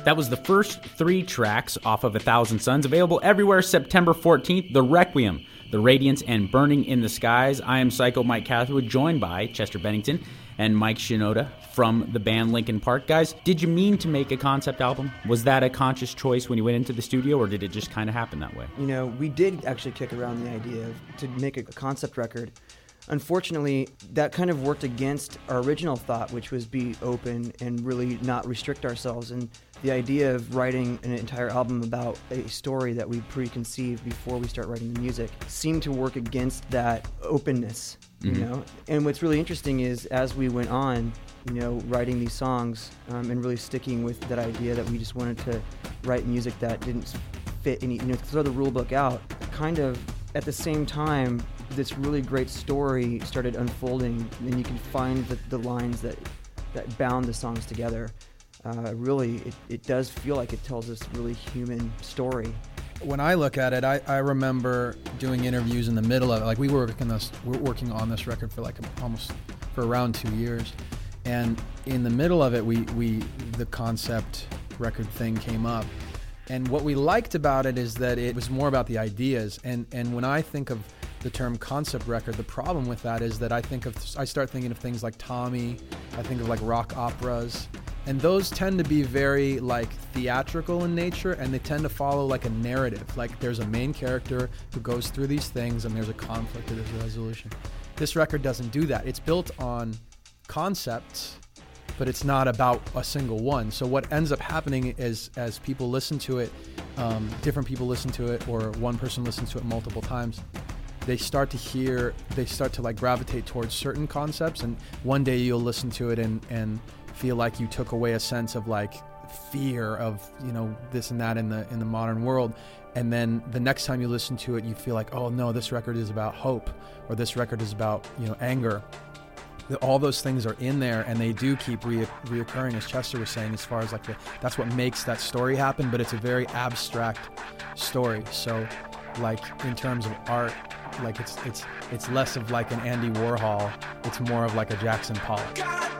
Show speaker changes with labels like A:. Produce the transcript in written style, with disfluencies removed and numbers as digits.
A: That was the first 3 tracks off of 1,000 Suns, available everywhere September 14th, The Requiem, The Radiance, and Burning in the Skies. I am Psycho Mike Catherwood, joined by Chester Bennington and Mike Shinoda from the band Linkin Park. Guys, did you mean to make a concept album? Was that a conscious choice when you went into the studio, or did it just kind of happen that way?
B: You know, we did actually kick around the idea to make a concept record. Unfortunately, that kind of worked against our original thought, which was be open and really not restrict ourselves. And the idea of writing an entire album about a story that we preconceived before we start writing the music seemed to work against that openness, you know? And what's really interesting is as we went on, you know, writing these songs and really sticking with that idea that we just wanted to write music that didn't fit any, you know, throw the rule book out, kind of at the same time, this really great story started unfolding, and you can find the lines that bound the songs together. Really, it does feel like it tells this really human story.
C: When I look at it, I remember doing interviews in the middle of it. Like we're working on this record for for around 2 years, and in the middle of it, the concept record thing came up. And what we liked about it is that it was more about the ideas. And when I think of the term concept record, the problem with that is that I start thinking of things like Tommy, I think of like rock operas, and those tend to be very like theatrical in nature, and they tend to follow like a narrative. Like there's a main character who goes through these things, and there's a conflict or there's a resolution. This record doesn't do that. It's built on concepts, but it's not about a single one. So what ends up happening is as people listen to it, different people listen to it, or one person listens to it multiple times, they start to like gravitate towards certain concepts, and one day you'll listen to it and feel like you took away a sense of like fear of, you know, this and that in the modern world, and then the next time you listen to it you feel like, oh no, this record is about hope, or this record is about, you know, anger. All those things are in there, and they do keep reoccurring, as Chester was saying, as far as like that's what makes that story happen, but it's a very abstract story. So like in terms of art, like it's less of like an Andy Warhol, it's more of like a Jackson Pollock.